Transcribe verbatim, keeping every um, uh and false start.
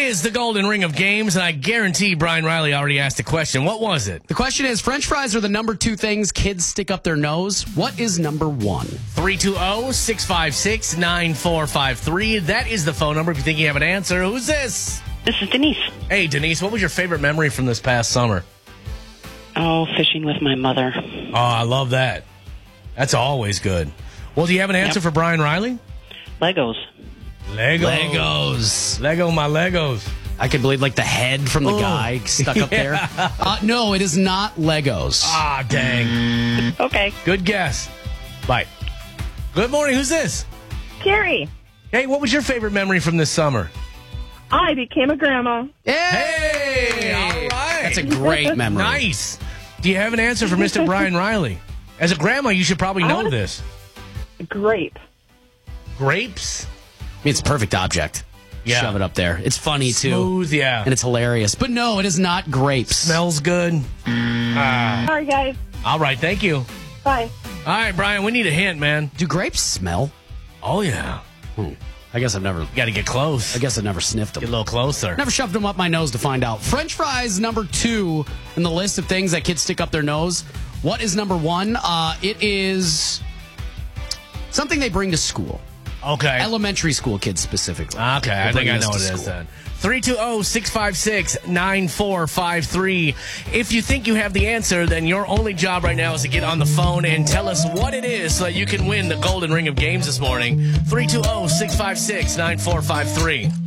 is the Golden Ring of Games, and I guarantee Brian Riley already asked a question. What was it? The question is, French fries are the number two things kids stick up their nose. What is number one? three two zero, six five six, nine four five three. That is the phone number if you think you have an answer. Who's this? This is Denise. Hey, Denise, what was your favorite memory from this past summer? Oh, fishing with my mother. Oh, I love that. That's always good. Well, do you have an answer Yep. for Brian Riley? Legos. Legos. Legos. Lego my Legos. I could believe like the head from the Ooh. guy stuck up there. Uh, no, it is not Legos. Ah, dang. Okay. Good guess. Bye. Good morning. Who's this? Carrie, Hey, what was your favorite memory from this summer? I became a grandma. Hey, all right. That's a great memory. Nice. Do you have an answer for Mister Brian Riley? As a grandma, you should probably know wanna- this. Grape. Grapes? I mean, it's a perfect object. Yeah. Shove it up there. It's funny, too. Smooth, yeah. And it's hilarious. But no, it is not grapes. Smells good. Sorry, guys. All right, thank you. Bye. All right, Brian, we need a hint, man. Do grapes smell? Oh, yeah. Hmm. I guess I've never. You got to get close. I guess I've never sniffed them. Get a little closer. Never shoved them up my nose to find out. French fries, number two in the list of things that kids stick up their nose. What is number one? Uh, it is something they bring to school. Okay. Elementary school kids specifically. Okay, I They think bring I this know to what it is school. then. three two zero, six five six, nine four five three. If you think you have the answer, then your only job right now is to get on the phone and tell us what it is so that you can win the Golden Ring of Games this morning. three two zero, six five six, nine four five three.